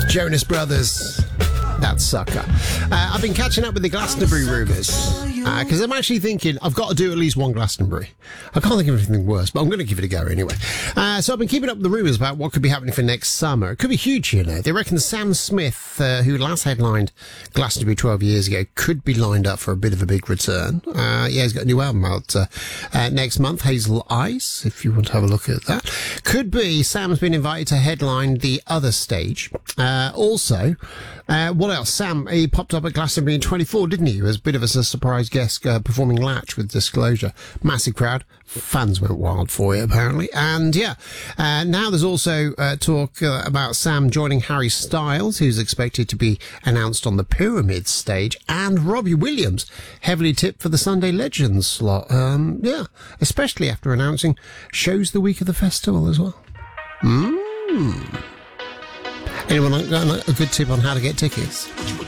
Jonas Brothers. That sucker. I've been catching up with the Glastonbury rumours because I'm actually thinking I've got to do at least one Glastonbury. I can't think of anything worse, but I'm going to give it a go anyway. So I've been keeping up with the rumours about what could be happening for next summer. It could be huge, you know. They reckon Sam Smith, who last headlined Glastonbury 12 years ago, could be lined up for a bit of a big return. He's got a new album out next month, Hazel Eyes, if you want to have a look at that. Could be Sam's been invited to headline the other stage. Also, what else? Sam, he popped up at Glastonbury in 24, didn't he? He was a bit of a surprise guest performing Latch with Disclosure. Massive crowd. Fans went wild for it, apparently. And now there's also talk about Sam joining Harry Styles, who's expected to be announced on the Pyramid stage, and Robbie Williams, heavily tipped for the Sunday Legends slot. Especially after announcing shows the week of the festival as well. Anyone got a good tip on how to get tickets?